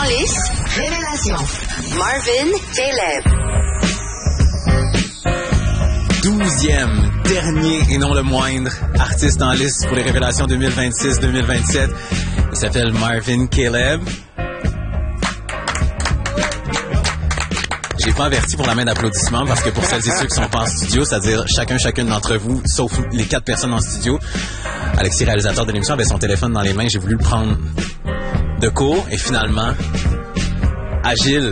liste, révélation. Marvin Caleb. 12e, dernier et non le moindre artiste en liste pour les révélations 2026-2027. Il s'appelle Marvin Caleb. J'ai pas averti pour la main d'applaudissement parce que pour celles et ceux qui sont pas en studio, c'est-à-dire chacune d'entre vous, sauf les 4 personnes en studio, Alexis, réalisateur de l'émission, avait son téléphone dans les mains. J'ai voulu le prendre de court et finalement, agile.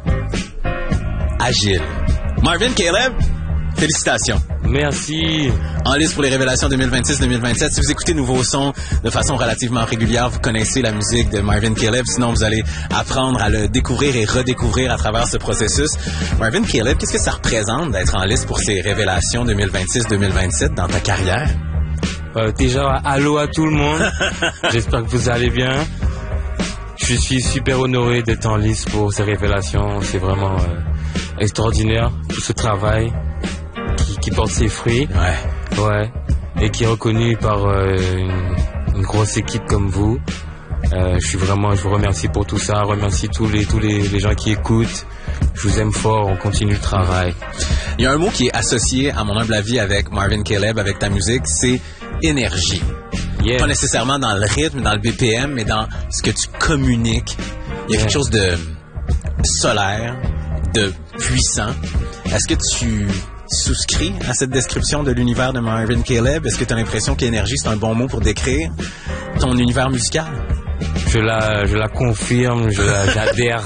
Marvin Caleb, félicitations. Merci. En liste pour les révélations 2026-2027. Si vous écoutez Nouveau Son de façon relativement régulière, vous connaissez la musique de Marvin Caleb. Sinon, vous allez apprendre à le découvrir et redécouvrir à travers ce processus. Marvin Caleb, qu'est-ce que ça représente d'être en liste pour ces révélations 2026-2027 dans ta carrière? Déjà, allô à tout le monde. J'espère que vous allez bien. Je suis super honoré d'être en liste pour ces révélations. C'est vraiment extraordinaire, tout ce travail qui porte ses fruits. Ouais. Et qui est reconnu par une grosse équipe comme vous. Je vous remercie pour tout ça. Remercie tous les gens qui écoutent. Je vous aime fort. On continue le travail. Il y a un mot qui est associé, à mon humble avis, avec Marvin Caleb, avec ta musique, c'est énergie. Yeah. Pas nécessairement dans le rythme, dans le BPM, mais dans ce que tu communiques. Il y a quelque chose de solaire, de puissant. Est-ce que tu souscris à cette description de l'univers de Marvin Caleb? Est-ce que tu as l'impression qu'énergie, c'est un bon mot pour décrire ton univers musical? Je la confirme, j'adhère.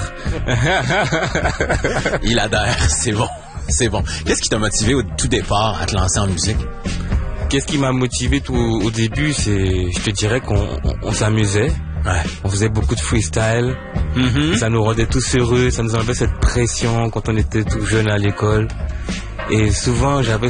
Il adhère, c'est bon. Qu'est-ce qui t'a motivé au tout départ à te lancer en musique? Qu'est-ce qui m'a motivé tout au début, je te dirais qu'on s'amusait. Ouais. On faisait beaucoup de freestyle. Mm-hmm. Ça nous rendait tous heureux, ça nous enlevait cette pression quand on était tout jeune à l'école. Et souvent, j'avais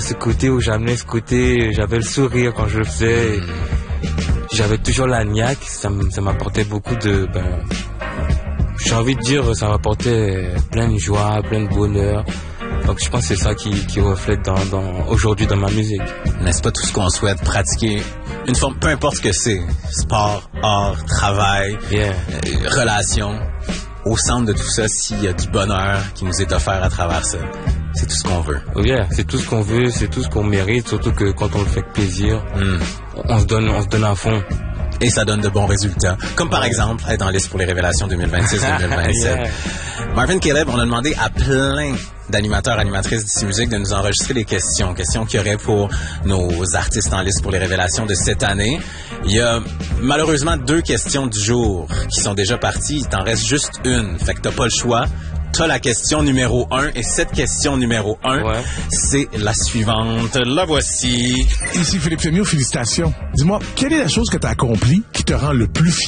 le sourire quand je le faisais. J'avais toujours la niaque, ça m'apportait beaucoup de... j'ai envie de dire, ça m'apportait plein de joie, plein de bonheur. Donc je pense que c'est ça qui reflète aujourd'hui dans ma musique. N'est-ce pas tout ce qu'on souhaite pratiquer? Une forme, peu importe ce que c'est, sport, art, travail, relations, au centre de tout ça, s'il y a du bonheur qui nous est offert à travers ça, c'est tout ce qu'on veut. Oh yeah, c'est tout ce qu'on veut, c'est tout ce qu'on mérite, surtout que quand on le fait avec plaisir, on se donne à fond. Et ça donne de bons résultats. Comme par exemple, être en liste pour les révélations 2026-2027. Yeah. Marvin Caleb, on a demandé à plein d'animateurs, animatrices d'ici musique de nous enregistrer des questions qu'il y aurait pour nos artistes en liste pour les révélations de cette année. Il y a malheureusement 2 questions du jour qui sont déjà parties. Il t'en reste juste une. Fait que t'as pas le choix. T'as la question numéro 1 et cette question numéro 1, c'est la suivante. La voici. Ici Philippe Fémiot, félicitations. Dis-moi, quelle est la chose que tu as accomplie qui te rend le plus fier?